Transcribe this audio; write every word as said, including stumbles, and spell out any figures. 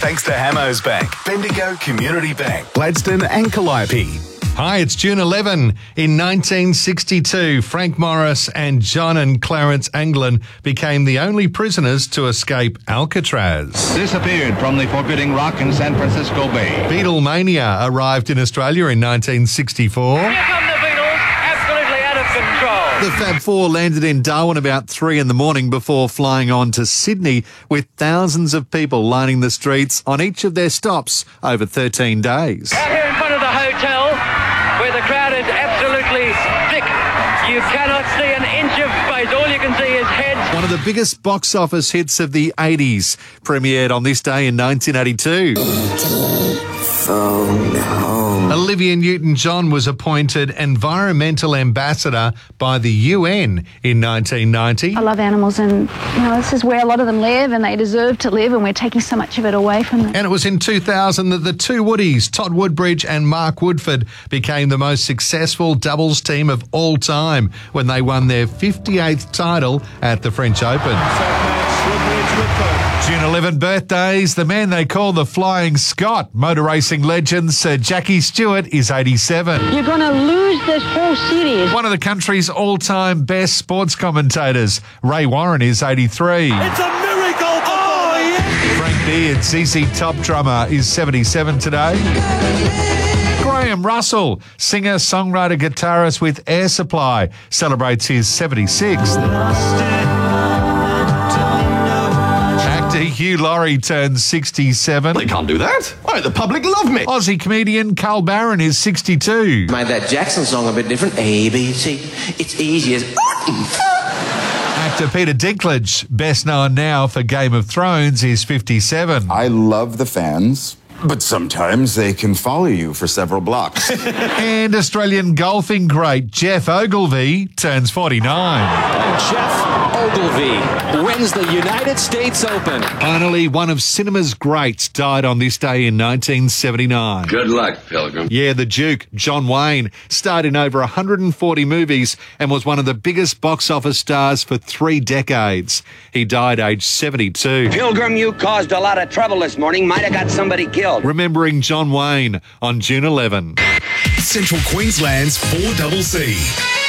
thanks to Hamos Bank, Bendigo Community Bank, Gladstone and Calliope. Hi, it's June eleventh. In nineteen sixty-two, Frank Morris and John and Clarence Anglin became the only prisoners to escape Alcatraz. Disappeared from the forbidding rock in San Francisco Bay. Beatlemania arrived in Australia in nineteen sixty-four. Here come the Beatles, absolutely out of control. The Fab Four landed in Darwin about three in the morning before flying on to Sydney, with thousands of people lining the streets on each of their stops over thirteen days. Out here in front of the hotel, where the crowd is absolutely thick. You cannot see an inch of space. All you can see is heads. One of the biggest box office hits of the eighties, premiered on this day in nineteen eighty-two. Phone home. Olivia Newton-John was appointed Environmental Ambassador by the U N in nineteen ninety. I love animals, and you know, this is where a lot of them live, and they deserve to live, and we're taking so much of it away from them. And it was in two thousand that the two Woodies, Todd Woodbridge and Mark Woodford, became the most successful doubles team of all time when they won their fifty-eighth title at the French Open. June eleventh birthdays, the man they call the Flying Scot. Motor racing legend Sir Jackie Stewart is eighty-seven. You're going to lose this whole series. One of the country's all-time best sports commentators, Ray Warren, is eighty-three. It's a miracle! Oh, yeah! Frank Beard, Z Z Top drummer, is seventy-seven today. Graham Russell, singer, songwriter, guitarist with Air Supply, celebrates his seventy-sixth. Hugh Laurie turns sixty-seven. They can't do that. Why, the public love me. Aussie comedian Carl Barron is sixty-two. Made that Jackson song a bit different. A, B, C. It's easy as... Actor Peter Dinklage, best known now for Game of Thrones, is fifty-seven. I love the fans, but sometimes they can follow you for several blocks. And Australian golfing great Jeff Ogilvy turns forty-nine. Jeff Ogilvy wins the United States Open. Finally, one of cinema's greats died on this day in nineteen seventy-nine. Good luck, Pilgrim. Yeah, the Duke, John Wayne, starred in over one hundred forty movies and was one of the biggest box office stars for three decades. He died aged seventy-two. Pilgrim, you caused a lot of trouble this morning. Might have got somebody killed. Remembering John Wayne on June eleventh. Central Queensland's four C C.